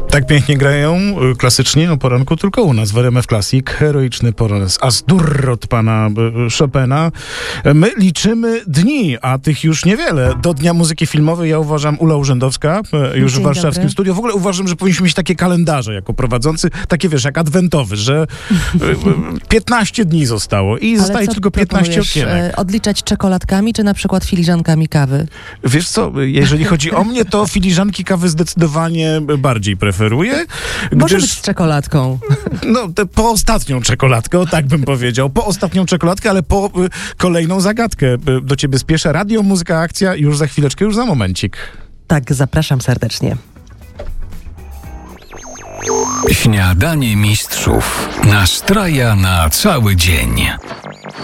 Tak pięknie grają klasycznie o poranku tylko u nas w RMF Classic. Heroiczny poranek As-Dur od pana Chopina. My liczymy dni, a tych już niewiele. Do Dnia Muzyki Filmowej ja uważam Ula Urzędowska już w warszawskim studiu. W ogóle uważam, że powinniśmy mieć takie kalendarze jako prowadzący, takie wiesz, jak adwentowy, że 15 dni zostało i zostaje tylko 15 okienek. Odliczać czekoladkami, czy na przykład filiżankami kawy? Wiesz co, jeżeli chodzi o mnie, to filiżanki kawy zdecydowanie bardziej preferuję. Może być z czekoladką. No, po ostatnią czekoladkę, tak bym powiedział. Po ostatnią czekoladkę, ale po kolejną zagadkę. Do ciebie spieszę. Radio, muzyka, akcja już za chwileczkę, już za momencik. Tak, zapraszam serdecznie. Śniadanie mistrzów. Nastraja na cały dzień.